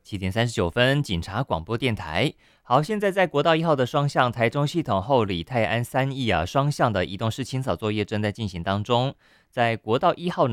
7点39分，警察广播电台。好，现在在国道1号的双向台中系统后里泰安3义双向的移动式清扫作业正在进行当中。在国道1号